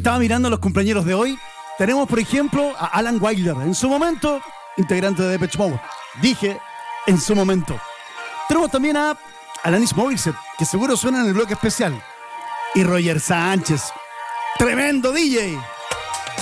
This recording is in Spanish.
Estaba mirando a los compañeros de hoy. Tenemos, por ejemplo, a Alan Wilder, en su momento, integrante de Depeche Mode. Dije, en su momento. Tenemos también a Alanis Morissette, que seguro suena en el bloque especial. Y Roger Sánchez, tremendo DJ.